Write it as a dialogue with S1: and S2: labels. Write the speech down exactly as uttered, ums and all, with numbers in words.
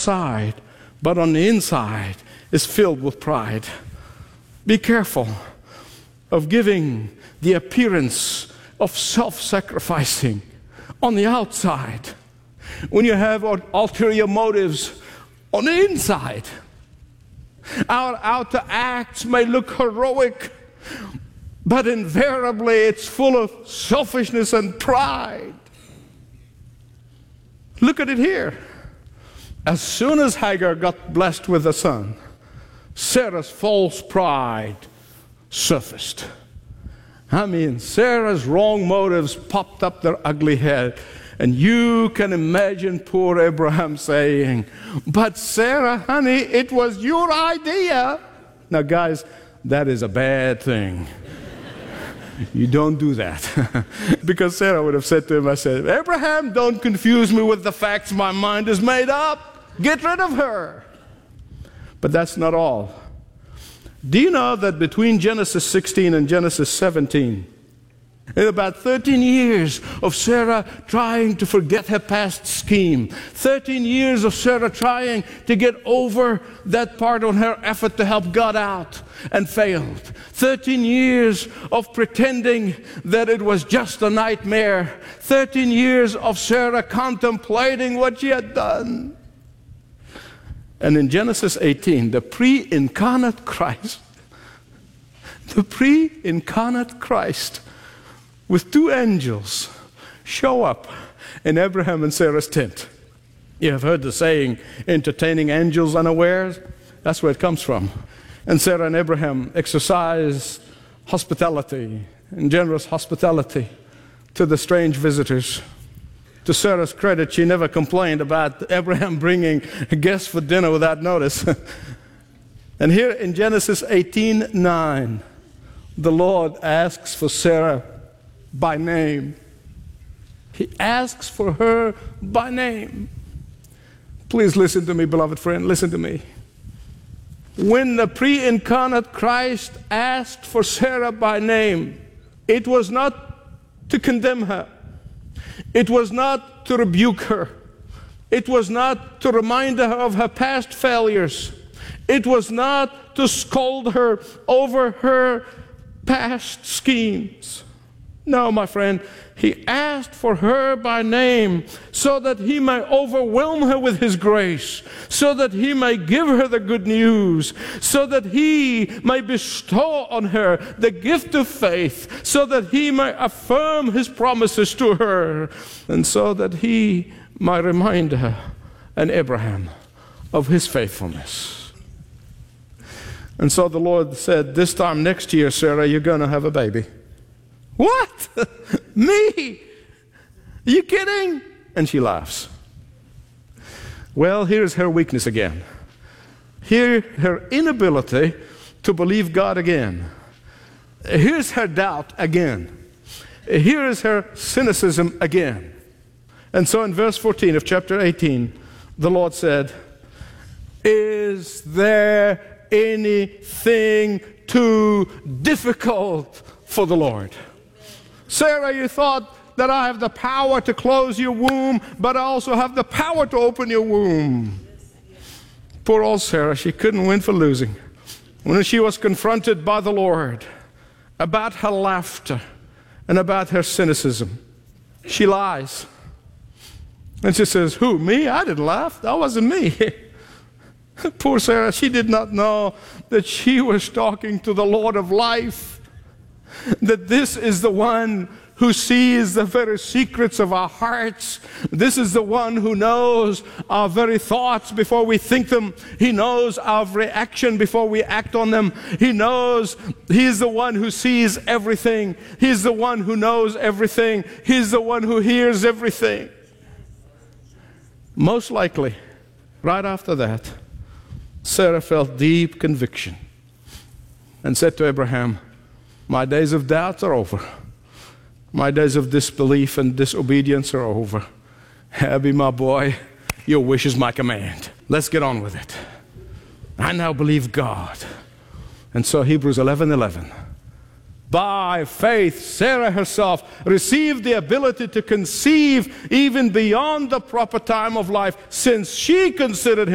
S1: outside, but on the inside is filled with pride. Be careful of giving the appearance of self-sacrificing on the outside when you have ulterior motives on the inside. Our outer acts may look heroic, but invariably it's full of selfishness and pride. Look at it here. As soon as Hagar got blessed with a son, Sarah's false pride surfaced. I mean, Sarah's wrong motives popped up their ugly head. And you can imagine poor Abraham saying, "But Sarah, honey, it was your idea." Now, guys, that is a bad thing. You don't do that. Because Sarah would have said to him, I said, "Abraham, don't confuse me with the facts. My mind is made up. Get rid of her." But that's not all. Do you know that between Genesis sixteen and Genesis seventeen, in about thirteen years of Sarah trying to forget her past scheme, thirteen years of Sarah trying to get over that part on her effort to help God out and failed, thirteen years of pretending that it was just a nightmare, thirteen years of Sarah contemplating what she had done. And in Genesis eighteen, the pre-incarnate Christ, the pre-incarnate Christ with two angels show up in Abraham and Sarah's tent. You have heard the saying, entertaining angels unawares? That's where it comes from. And Sarah and Abraham exercised hospitality and generous hospitality to the strange visitors. To Sarah's credit, she never complained about Abraham bringing guests for dinner without notice. And here in Genesis eighteen nine, the Lord asks for Sarah by name. He asks for her by name. Please listen to me, beloved friend, listen to me. When the pre-incarnate Christ asked for Sarah by name, it was not to condemn her. It was not to rebuke her. It was not to remind her of her past failures. It was not to scold her over her past schemes. No, my friend, he asked for her by name so that he may overwhelm her with his grace, so that he may give her the good news, so that he may bestow on her the gift of faith, so that he may affirm his promises to her, and so that he might remind her and Abraham of his faithfulness. And so the Lord said, "This time next year, Sarah, you're going to have a baby." What? Me? Are you kidding? And she laughs. Well, here's her weakness again. Here, her inability to believe God again. Here's her doubt again. Here is her cynicism again. And so in verse fourteen of chapter eighteen, the Lord said, "Is there anything too difficult for the Lord? Sarah, you thought that I have the power to close your womb, but I also have the power to open your womb." Poor old Sarah, she couldn't win for losing. When she was confronted by the Lord about her laughter and about her cynicism, she lies. And she says, "Who, me? I didn't laugh. That wasn't me." Poor Sarah, she did not know that she was talking to the Lord of life. That this is the one who sees the very secrets of our hearts. This is the one who knows our very thoughts before we think them. He knows our reaction before we act on them. He knows, He's the one who sees everything. He's the one who knows everything. He's the one who hears everything. Most likely, right after that, Sarah felt deep conviction and said to Abraham, "My days of doubt are over. My days of disbelief and disobedience are over. Abby, my boy, your wish is my command. Let's get on with it. I now believe God." And so Hebrews eleven eleven. By faith, Sarah herself received the ability to conceive even beyond the proper time of life, since she considered